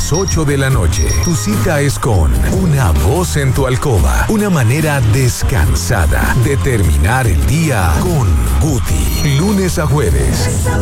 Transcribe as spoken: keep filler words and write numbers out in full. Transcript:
las ocho de la noche. Tu cita es con Una Voz en tu Alcoba. Una manera descansada de terminar el día con Guti. Lunes a jueves,